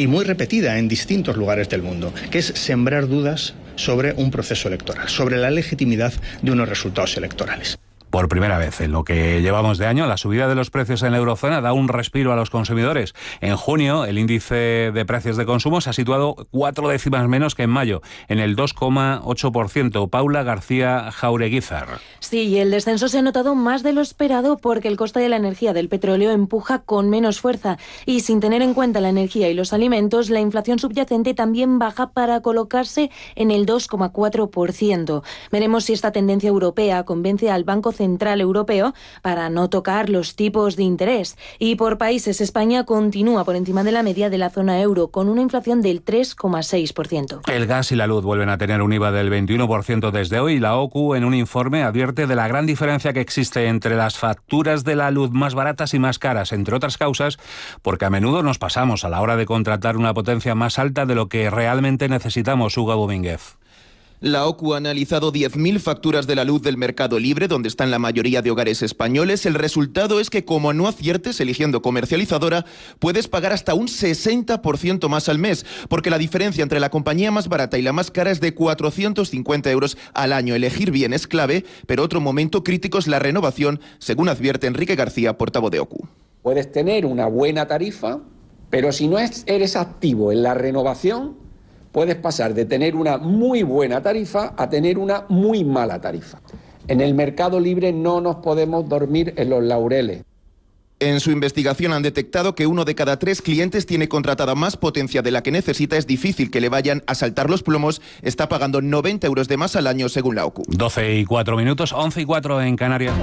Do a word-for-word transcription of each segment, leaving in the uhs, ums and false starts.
y muy repetida en distintos lugares del mundo, que es sembrar dudas sobre un proceso electoral, sobre la legitimidad de unos resultados electorales. Por primera vez en lo que llevamos de año, la subida de los precios en la eurozona da un respiro a los consumidores. En junio, el índice de precios de consumo se ha situado cuatro décimas menos que en mayo, en el dos coma ocho por ciento. Paula García Jaureguizar. Sí, y el descenso se ha notado más de lo esperado porque el coste de la energía del petróleo empuja con menos fuerza. Y sin tener en cuenta la energía y los alimentos, la inflación subyacente también baja para colocarse en el dos coma cuatro por ciento. Veremos si esta tendencia europea convence al Banco Central Europeo para no tocar los tipos de interés. Y por países, España continúa por encima de la media de la zona euro, con una inflación del tres coma seis por ciento. El gas y la luz vuelven a tener un I V A del veintiuno por ciento desde hoy. La O C U, en un informe, advierte de la gran diferencia que existe entre las facturas de la luz más baratas y más caras, entre otras causas, porque a menudo nos pasamos a la hora de contratar una potencia más alta de lo que realmente necesitamos. Hugo Domínguez. La O C U ha analizado diez mil facturas de la luz del mercado libre, donde están la mayoría de hogares españoles. El resultado es que, como no aciertes eligiendo comercializadora, puedes pagar hasta un sesenta por ciento más al mes, porque la diferencia entre la compañía más barata y la más cara es de cuatrocientos cincuenta euros al año. Elegir bien es clave, pero otro momento crítico es la renovación, según advierte Enrique García, portavoz de O C U. Puedes tener una buena tarifa, pero si no eres activo en la renovación, puedes pasar de tener una muy buena tarifa a tener una muy mala tarifa. En el mercado libre no nos podemos dormir en los laureles. En su investigación han detectado que uno de cada tres clientes tiene contratada más potencia de la que necesita. Es difícil que le vayan a saltar los plomos. Está pagando noventa euros de más al año, según la O C U. doce y cuatro minutos, once y cuatro en Canarias.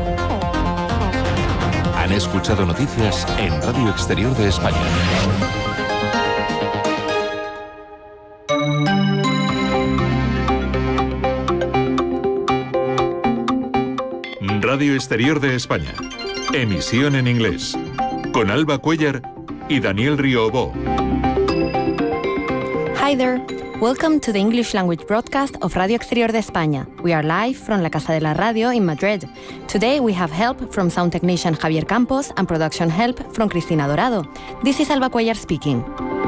Han escuchado noticias en Radio Exterior de España. Radio Exterior de España. Emisión en inglés. Con Alba Cuellar y Daniel Riobó. Hi there. Welcome to the English language broadcast of Radio Exterior de España. We are live from La Casa de la Radio in Madrid. Today we have help from sound technician Javier Campos and production help from Cristina Dorado. This is Alba Cuellar speaking.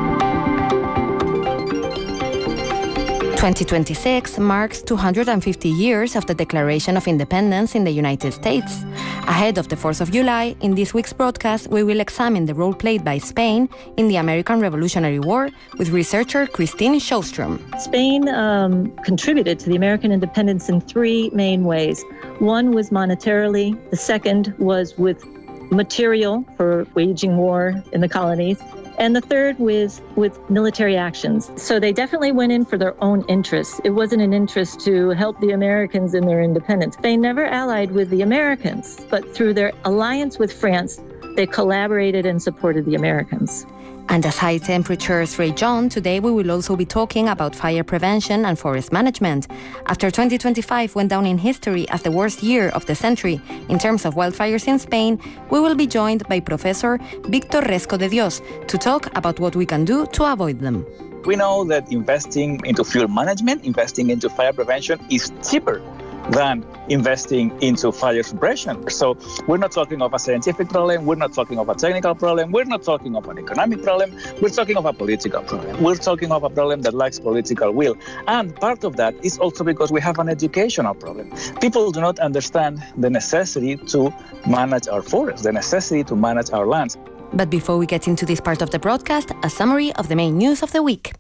twenty twenty-six marks two hundred fifty years of the Declaration of Independence in the United States. Ahead of the fourth of July, in this week's broadcast, we will examine the role played by Spain in the American Revolutionary War with researcher Christine Sjostrom. Spain um, contributed to the American independence in three main ways. One was monetarily, the second was with material for waging war in the colonies, and the third was with military actions. So they definitely went in for their own interests. It wasn't an interest to help the Americans in their independence. They never allied with the Americans, but through their alliance with France, they collaborated and supported the Americans. And as high temperatures rage on, today we will also be talking about fire prevention and forest management. After twenty twenty-five went down in history as the worst year of the century in terms of wildfires in Spain, we will be joined by Professor Víctor Resco de Dios to talk about what we can do to avoid them. We know that investing into fuel management, investing into fire prevention is cheaper than investing into fire suppression. So we're not talking of a scientific problem, we're not talking of a technical problem, we're not talking of an economic problem, we're talking of a political problem. We're talking of a problem that lacks political will. And part of that is also because we have an educational problem. People do not understand the necessity to manage our forests, the necessity to manage our lands. But before we get into this part of the broadcast, a summary of the main news of the week.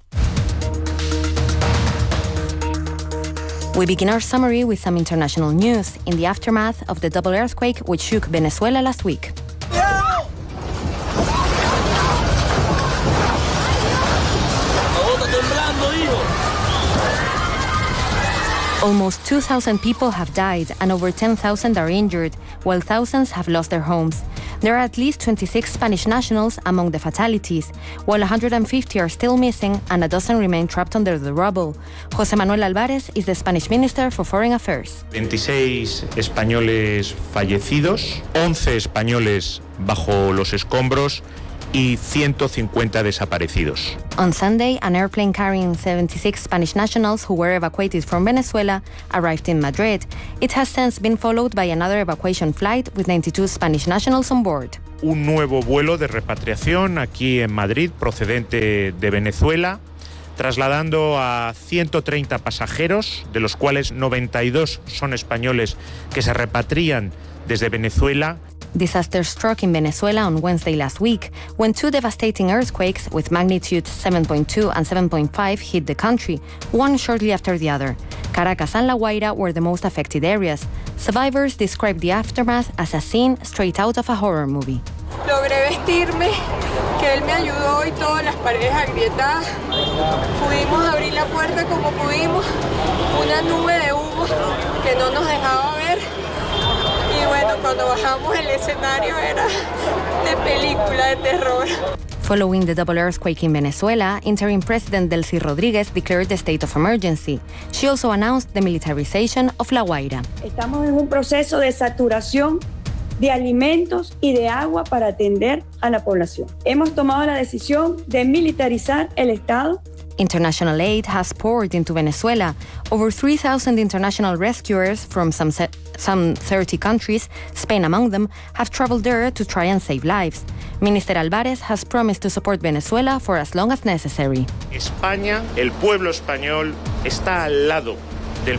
We begin our summary with some international news in the aftermath of the double earthquake which shook Venezuela last week. Almost two thousand people have died and over ten thousand are injured, while thousands have lost their homes. There are at least twenty-six Spanish nationals among the fatalities, while one hundred fifty are still missing and a dozen remain trapped under the rubble. José Manuel Álvarez is the Spanish Minister for Foreign Affairs. veintiséis españoles fallecidos, once españoles bajo los escombros y ciento cincuenta desaparecidos. On Sunday, an airplane carrying seventy-six Spanish nationals who were evacuated from Venezuela arrived in Madrid. It has since been followed by another evacuation flight with ninety-two Spanish nationals on board. un nuevo vuelo de repatriación aquí en Madrid, procedente de Venezuela, trasladando a ciento treinta pasajeros, de los cuales noventa y dos son españoles que se repatrian desde Venezuela. Disaster struck in Venezuela on Wednesday last week when two devastating earthquakes with magnitude seven point two and seven point five hit the country, one shortly after the other. Caracas and La Guaira were the most affected areas. Survivors described the aftermath as a scene straight out of a horror movie. Logré vestirme, que él me ayudó y todas las paredes agrietadas. Pudimos abrir la puerta como pudimos, una nube de humo que no nos dejaba ver. Y bueno, cuando bajamos el escenario era de película de terror. Following the double earthquake in Venezuela, interim President Delcy Rodríguez declared the state of emergency. She also announced the militarization of La Guaira. Estamos en un proceso de saturación de alimentos y de agua para atender a la población. Hemos tomado la decisión de militarizar el Estado. International aid has poured into Venezuela. Over three thousand international rescuers from some, some thirty countries, Spain among them, have traveled there to try and save lives. Minister Álvarez has promised to support Venezuela for as long as necessary. España, el pueblo español, está al lado